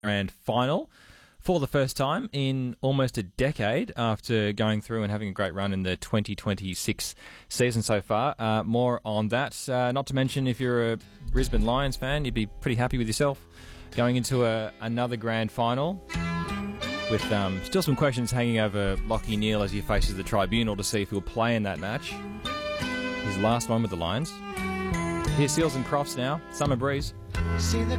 grand final for the first time in almost a decade after going through and having a great run in the 2026 season so far. More on that. Not to mention, if you're a Brisbane Lions fan, you'd be pretty happy with yourself going into another grand final with still some questions hanging over Lachie Neale as he faces the tribunal to see if he'll play in that match. His last one with the Lions. Here's Seals and Crofts now. Summer Breeze. See the